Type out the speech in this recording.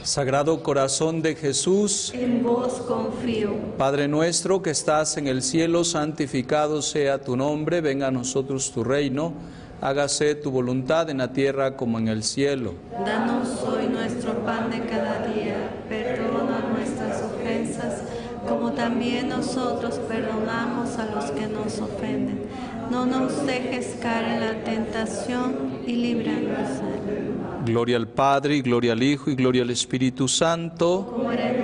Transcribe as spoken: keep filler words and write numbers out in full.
Sagrado Corazón de Jesús, en vos confío. Padre nuestro que estás en el cielo, santificado sea tu nombre, venga a nosotros tu reino, hágase tu voluntad en la tierra como en el cielo. Danos hoy nuestro pan de cada día, perdona nuestras ofensas, como también nosotros perdonamos a los que nos ofenden. No nos dejes caer en la tentación y líbranos del mal. Gloria al Padre, y gloria al Hijo, y gloria al Espíritu Santo. Como era en